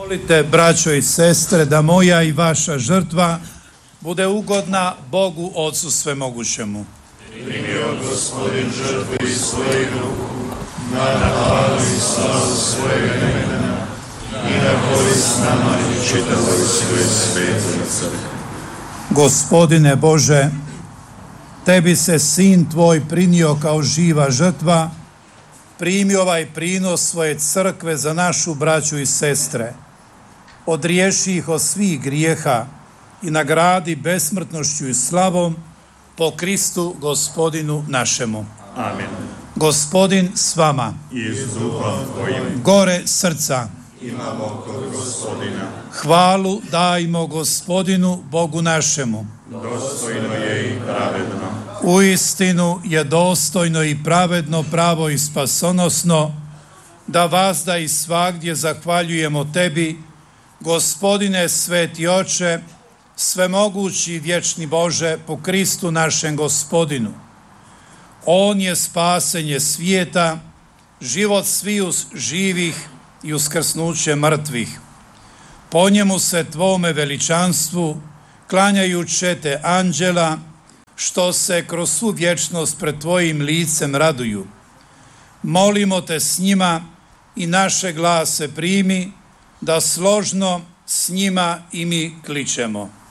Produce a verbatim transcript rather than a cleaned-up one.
Molite, braćo i sestre, da moja i vaša žrtva bude ugodna Bogu Otcu Svemogućemu. Primio Gospodin žrtvu iz svojih ruku, na napalu i slavu svojeg imena, i na korist nama i čitavoj svoj svetoj crkvi. Gospodine Bože, tebi se Sin tvoj prinio kao živa žrtva, primi ovaj prinos svoje crkve za našu braću i sestre. Odriješi ih od svih grijeha i nagradi besmrtnošću i slavom po Kristu Gospodinu našemu. Amen. Gospodin s vama. I s duhom tvojim. Gore srca. Imamo kod Gospodina. Hvalu dajmo Gospodinu Bogu našemu. Dostojno je i pravedno. Uistinu je dostojno i pravedno, pravo i spasonosno da vazda i svagdje zahvaljujemo tebi, Gospodine sveti Oče, svemogući i vječni Bože, po Kristu našem Gospodinu. On je spasenje svijeta, život sviju živih i uskrsnuće mrtvih. Po njemu se tvome veličanstvu, klanjajuće te anđela, što se kroz svu vječnost pred tvojim licem raduju. Molimo te s njima i naše glase primi, da složno s njima i mi kličemo.